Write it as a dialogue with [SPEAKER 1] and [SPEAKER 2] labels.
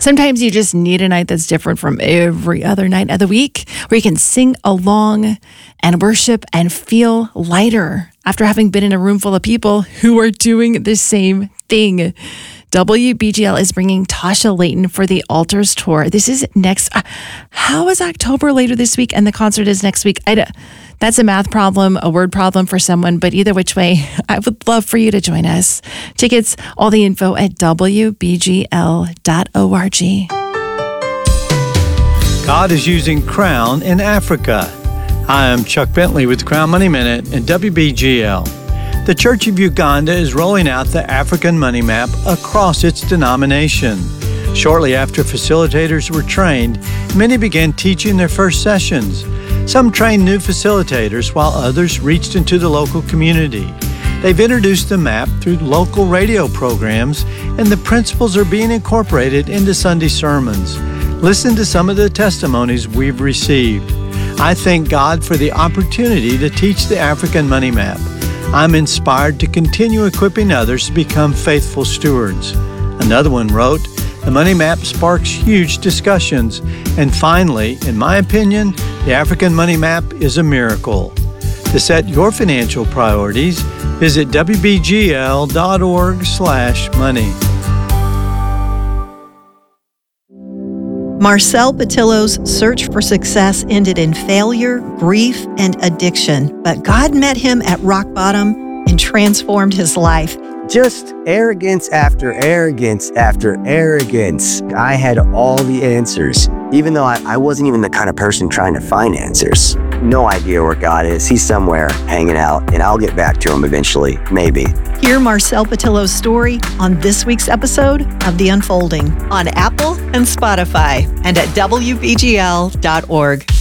[SPEAKER 1] Sometimes you just need a night that's different from every other night of the week, where you can sing along and worship and feel lighter after having been in a room full of people who are doing the same thing. WBGL is bringing Tasha Layton for the Altars Tour. This is next. How is October later this week and the concert is next week? That's a math problem, a word problem for someone, but either which way, I would love for you to join us. Tickets, all the info at WBGL.org.
[SPEAKER 2] God is using Crown in Africa. Hi, I'm Chuck Bentley with Crown Money Minute and WBGL. The Church of Uganda is rolling out the African Money Map across its denomination. Shortly after facilitators were trained, many began teaching their first sessions. Some trained new facilitators, while others reached into the local community. They've introduced the map through local radio programs, and the principles are being incorporated into Sunday sermons. Listen to some of the testimonies we've received. I thank God for the opportunity to teach the African Money Map. I'm inspired to continue equipping others to become faithful stewards. Another one wrote, "The Money Map sparks huge discussions. And finally, in my opinion, the African Money Map is a miracle." To set your financial priorities, visit WBGL.org/money.
[SPEAKER 3] Marcel Patillo's search for success ended in failure, grief, and addiction, but God met him at rock bottom and transformed his life.
[SPEAKER 4] Just arrogance after arrogance after arrogance. I had all the answers, even though I wasn't even the kind of person trying to find answers. No idea where God is. He's somewhere hanging out, and I'll get back to him eventually, maybe.
[SPEAKER 3] Hear Marcel Patillo's story on this week's episode of The Unfolding on Apple and Spotify and at WBGL.org.